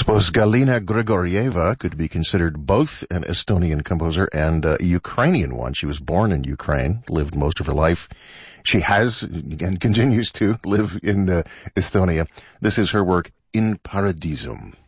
suppose Galina Grigorieva could be considered both an Estonian composer and a Ukrainian one. She was born in Ukraine, lived most of her life. She has and continues to live in Estonia. This is her work, In Paradisum.